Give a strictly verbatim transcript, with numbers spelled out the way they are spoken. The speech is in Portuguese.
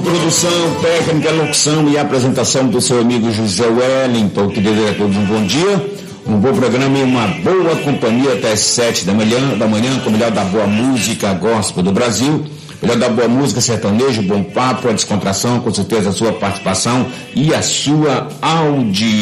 produção, técnica, locução e apresentação do seu amigo José Wellington, que deseja a todos um bom dia, um bom programa e uma boa companhia até as sete da manhã, da manhã com o melhor da boa música gospel do Brasil, melhor da boa música sertanejo, bom papo, a descontração, com certeza a sua participação e a sua audiência.